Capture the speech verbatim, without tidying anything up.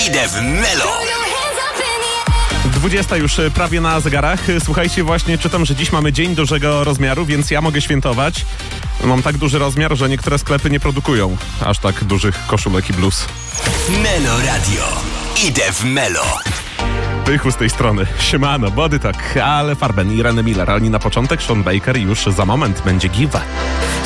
Idę w Melo. dwudziesta już prawie na zegarach. Słuchajcie, właśnie czytam, że dziś mamy dzień dużego rozmiaru, więc ja mogę świętować. Mam tak duży rozmiar, że niektóre sklepy nie produkują aż tak dużych koszulek i bluz. Melo Radio. Idę w Melo. Pychu z tej strony. Siemano, Body Talk, ale Farben i Irene Miller. Ale nie na początek, Sean Baker już za moment będzie give.